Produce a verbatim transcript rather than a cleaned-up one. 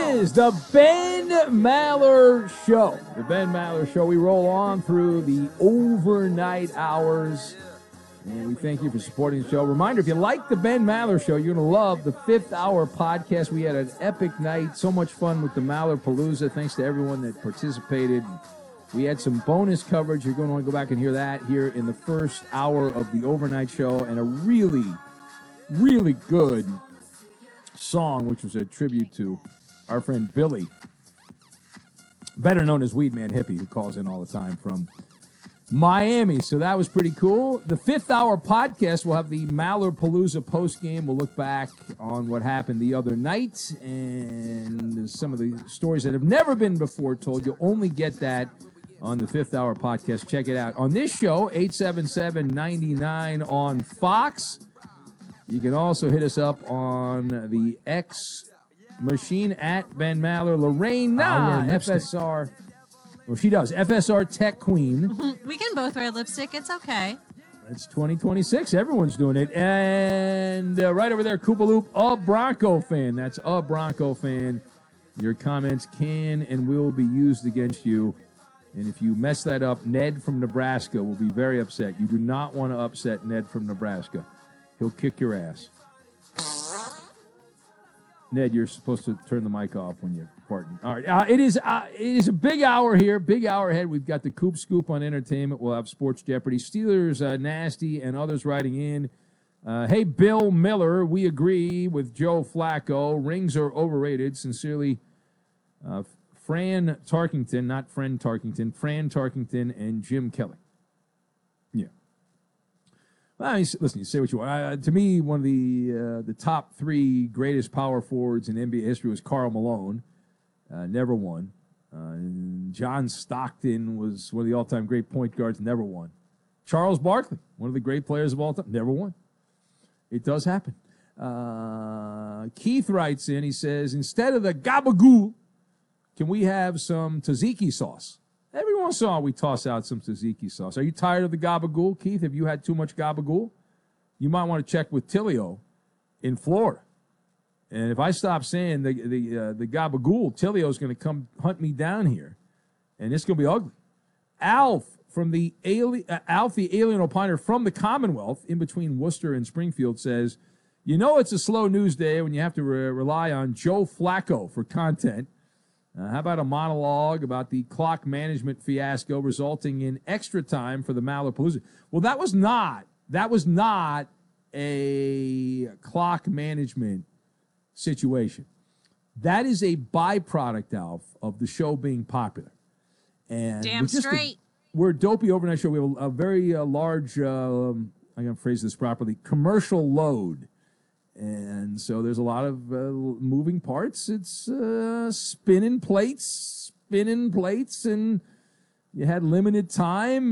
is the Ben Maller Show. The Ben Maller Show. We roll on through the overnight hours. And we thank you for supporting the show. Reminder, if you like the Ben Maller Show, you're going to love the fifth hour podcast. We had an epic night. So much fun with the Maller Palooza. Thanks to everyone that participated. We had some bonus coverage. You're going to want to go back and hear that here in the first hour of the overnight show. And a really, really good song, which was a tribute to our friend Billy, better known as Weedman Hippie, who calls in all the time from Miami. So that was pretty cool. The fifth hour podcast will have the Maller Palooza post game. We'll look back on what happened the other night and some of the stories that have never been before told. You'll only get that on the fifth hour podcast. Check it out. On this show, eight seven seven, nine nine on Fox. You can also hit us up on the X machine at Ben Maller. Lorraine, nah, F S R. Well, she does. F S R Tech Queen. We can both wear lipstick. It's okay. It's twenty twenty-six. Everyone's doing it. And uh, right over there, Koopa Loop, a Bronco fan. That's a Bronco fan. Your comments can and will be used against you. And if you mess that up, Ned from Nebraska will be very upset. You do not want to upset Ned from Nebraska. He'll kick your ass. Ned, you're supposed to turn the mic off when you're farting. All right. Uh, it is uh, it is a big hour here, big hour ahead. We've got the Coop Scoop on entertainment. We'll have Sports Jeopardy, Steelers, uh, Nasty, and others writing in. Uh, hey, Bill Miller, we agree with Joe Flacco. Rings are overrated. Sincerely, uh, Fran Tarkington, not Friend Tarkington, Fran Tarkington and Jim Kelly. Yeah. Well, I mean, listen, you say what you want. Uh, to me, one of the uh, the top three greatest power forwards in N B A history was Karl Malone. Uh, never won. Uh, John Stockton was one of the all-time great point guards. Never won. Charles Barkley, one of the great players of all time. Never won. It does happen. Uh, Keith writes in, he says, instead of the gabagool, can we have some tzatziki sauce? Every once in a while, we toss out some tzatziki sauce. Are you tired of the gabagool, Keith? Have you had too much gabagool? You might want to check with Tilio in Florida. And if I stop saying the the uh, the gabagool, Tilio's going to come hunt me down here, and it's going to be ugly. Alf from the alien, uh, Alf the alien opiner from the Commonwealth, in between Worcester and Springfield, says, "You know it's a slow news day when you have to re- rely on Joe Flacco for content. Uh, how about a monologue about the clock management fiasco resulting in extra time for the Maller Palooza?" Well, that was not that was not a clock management situation. That is a byproduct, Alf, of the show being popular. And Damn we're just straight. A, we're a dopey overnight show. We have a, a very uh, large, um, I'm going to phrase this properly, commercial load. And so there's a lot of uh, moving parts. It's uh, spinning plates, spinning plates, and you had limited time.